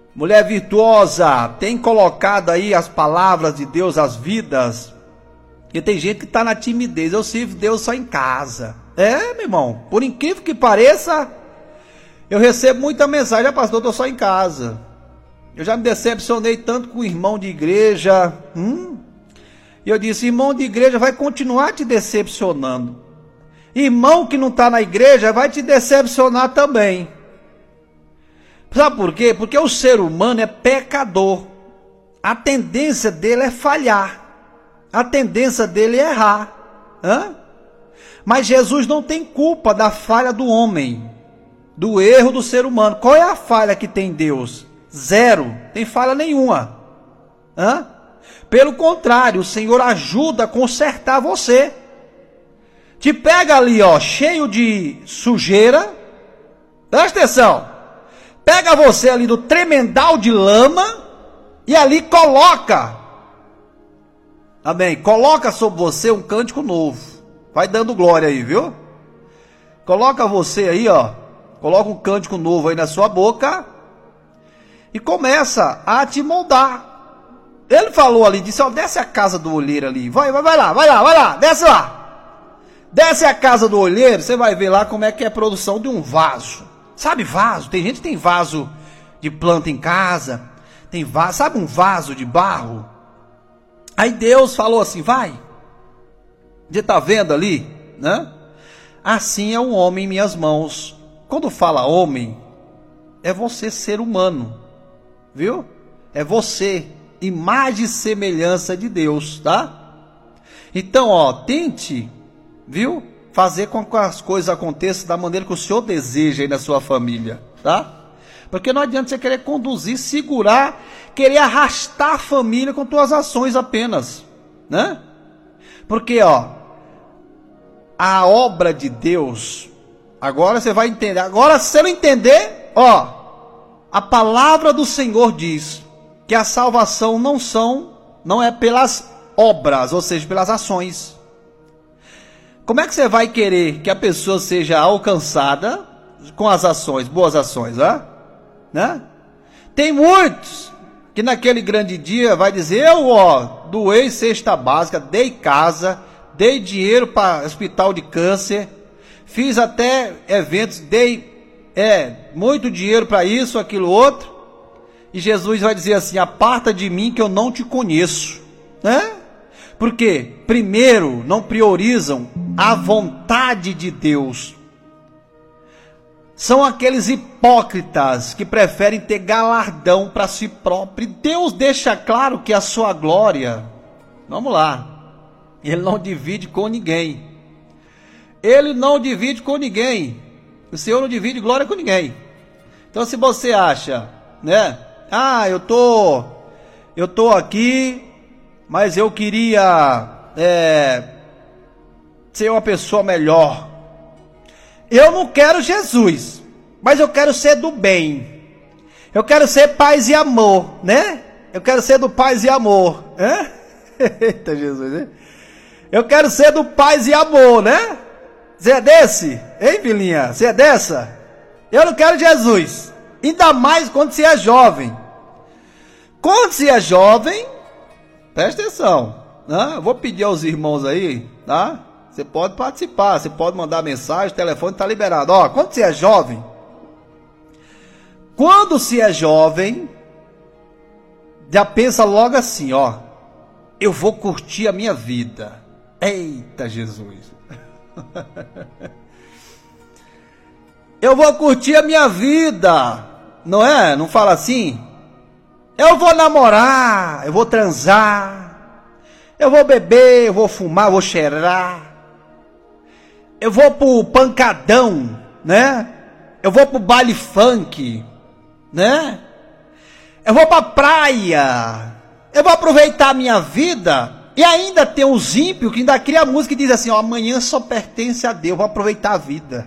mulher virtuosa, tem colocado aí as palavras de Deus, as vidas. Porque tem gente que está na timidez. Eu sirvo Deus só em casa. Meu irmão, por incrível que pareça, eu recebo muita mensagem: pastor, eu estou só em casa. Eu já me decepcionei tanto com o irmão de igreja. E eu disse: irmão de igreja vai continuar te decepcionando. Irmão que não está na igreja vai te decepcionar também. Sabe por quê? Porque o ser humano é pecador. A tendência dele é falhar. A tendência dele é errar. Mas Jesus não tem culpa da falha do homem, do erro do ser humano. Qual é a falha que tem Deus? Zero. Tem falha nenhuma. Pelo contrário, o Senhor ajuda a consertar você. Te pega ali, cheio de sujeira. Presta atenção. Pega você ali do tremendal de lama e ali coloca. Amém? Coloca sobre você um cântico novo. Vai dando glória aí, viu? Coloca você aí, coloca um cântico novo aí na sua boca e começa a te moldar. Ele falou ali, disse: desce a casa do olheiro ali. Vai lá, desce lá. Desce a casa do olheiro, você vai ver lá como é que é a produção de um vaso. Sabe vaso? Tem gente que tem vaso de planta em casa. Tem vaso, sabe um vaso de barro? Aí Deus falou assim: vai. Você está vendo ali, né? Assim é um homem em minhas mãos. Quando fala homem, é você, ser humano. Viu? É você, imagem e semelhança de Deus, tá? Então, tente, viu? Fazer com que as coisas aconteçam da maneira que o Senhor deseja aí na sua família, tá? Porque não adianta você querer conduzir, segurar, querer arrastar a família com tuas ações apenas, né? Porque, a obra de Deus, agora você vai entender. Agora, se você não entender, a palavra do Senhor diz que a salvação não é pelas obras, ou seja, pelas ações. Como é que você vai querer que a pessoa seja alcançada com as ações, boas ações, né? Tem muitos que naquele grande dia vai dizer: eu, doei cesta básica, dei casa, dei dinheiro para hospital de câncer, fiz até eventos, dei muito dinheiro para isso, aquilo, outro. E Jesus vai dizer assim: aparta de mim que eu não te conheço, né? Porque, primeiro, não priorizam a vontade de Deus. São aqueles hipócritas que preferem ter galardão para si próprio. E Deus deixa claro que a sua glória, vamos lá, Ele não divide com ninguém. Ele não divide com ninguém. O Senhor não divide glória com ninguém. Então, se você acha, né? Eu tô aqui, mas eu queria ser uma pessoa melhor. Eu não quero Jesus, mas eu quero ser do bem. Eu quero ser paz e amor, né? Eu quero ser do paz e amor, né? Eita Jesus, né? Eu quero ser do paz e amor, né? Você é desse? Hein, filhinha? Você é dessa? Eu não quero Jesus. Ainda mais quando você é jovem. Quando você é jovem, presta atenção, né? Eu vou pedir aos irmãos aí, tá? Você pode participar, você pode mandar mensagem, o telefone está liberado. Quando você é jovem, já pensa logo assim, eu vou curtir a minha vida. Eita Jesus. Eu vou curtir a minha vida, não é? Não fala assim? Eu vou namorar, eu vou transar, eu vou beber, eu vou fumar, eu vou cheirar, eu vou pro pancadão, né? Eu vou pro baile funk, né? Eu vou pra praia, eu vou aproveitar a minha vida. E ainda tem os ímpios que ainda cria música e diz assim: amanhã só pertence a Deus, vou aproveitar a vida.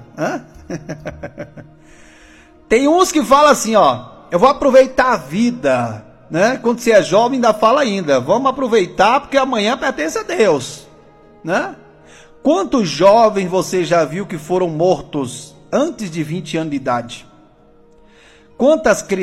Tem uns que falam assim, eu vou aproveitar a vida, né? Quando você é jovem ainda fala ainda, vamos aproveitar porque amanhã pertence a Deus, né? Quantos jovens você já viu que foram mortos antes de 20 anos de idade? Quantas crianças